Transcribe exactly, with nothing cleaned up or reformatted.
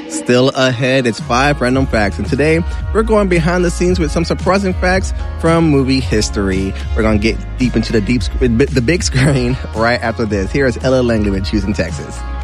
Still ahead, it's five random facts. And today, we're going behind the scenes with some surprising facts from movie history. We're going to get deep into the deep, the big screen right after this. Here is Ella Langley with Houston, Texas.